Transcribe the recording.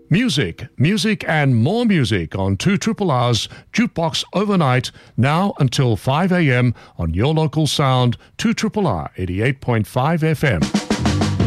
Music and more music on 2RRR's Jukebox Overnight, now until 5 a.m. on your local sound, 2RRR 88.5 FM.